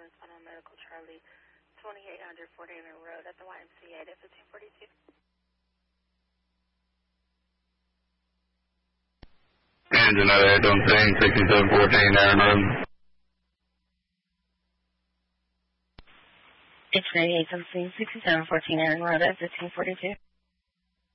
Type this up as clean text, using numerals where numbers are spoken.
ambulance on Medical Charlie, 2800 Fort Henry Road at the YMCA at 1542. Engine at 817, 6714 Aaron Road. X-ray 817, 6714 Aaron Road at 1542.